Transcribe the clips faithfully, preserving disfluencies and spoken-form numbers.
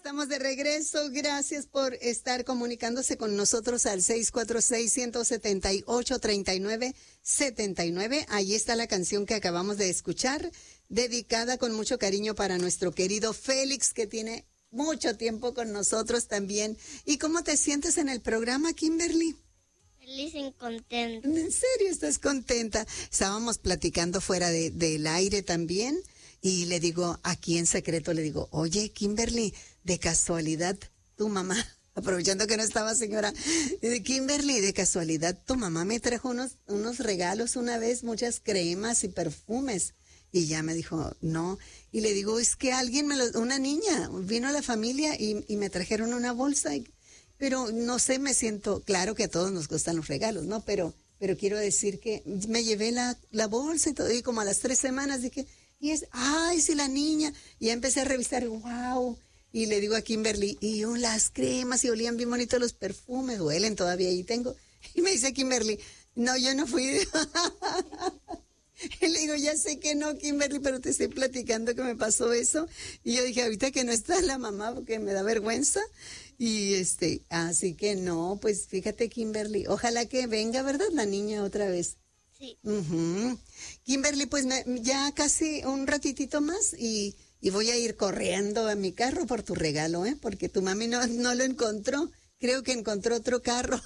estamos de regreso. Gracias por estar comunicándose con nosotros al seis cuatro seis, uno siete ocho, tres nueve siete nueve. Ahí está la canción que acabamos de escuchar, dedicada con mucho cariño para nuestro querido Félix, que tiene mucho tiempo con nosotros también. ¿Y cómo te sientes en el programa, Kimberly? Feliz y contenta. ¿En serio estás contenta? Estábamos platicando fuera de, del aire también. Y le digo, aquí en secreto, le digo, oye, Kimberly, de casualidad, tu mamá, aprovechando que no estaba señora, de Kimberly, de casualidad, tu mamá me trajo unos, unos regalos una vez, muchas cremas y perfumes. Y ya me dijo, no. Y le digo, es que alguien, me lo, una niña, vino a la familia y, y me trajeron una bolsa. Y, pero no sé, me siento, claro que a todos nos gustan los regalos, ¿no? Pero, pero quiero decir que me llevé la, la bolsa y todo, y como a las tres semanas dije, y es, ay, sí, la niña. Y ya empecé a revisar, wow. Y le digo a Kimberly, y oh, las cremas, y olían bien bonitos los perfumes, huelen todavía, ahí tengo. Y me dice Kimberly, no, yo no fui. Y le digo, ya sé que no, Kimberly, pero te estoy platicando que me pasó eso. Y yo dije, ahorita que no está la mamá, porque me da vergüenza. Y este, así que no, pues fíjate, Kimberly, ojalá que venga, ¿verdad? La niña otra vez. Sí. Uh-huh. Kimberly, pues me, ya casi un ratitito más y, y voy a ir corriendo a mi carro por tu regalo, ¿eh? Porque tu mami no, no lo encontró. Creo que encontró otro carro.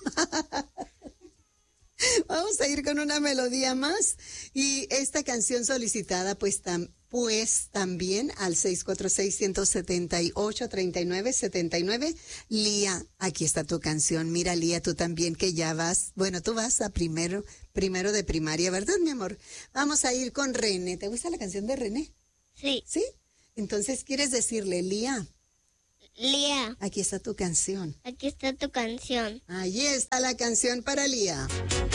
Vamos a ir con una melodía más. Y esta canción solicitada, pues, tam, pues también al seis cuatro seis, uno siete ocho, tres nueve siete nueve. Lía, aquí está tu canción. Mira, Lía, tú también que ya vas, bueno, tú vas a primero, primero de primaria, ¿verdad, mi amor? Vamos a ir con René. ¿Te gusta la canción de René? Sí. ¿Sí? Entonces, ¿quieres decirle, Lía? Lía, Aquí está tu canción. aquí está tu canción. Ahí está la canción para Lía.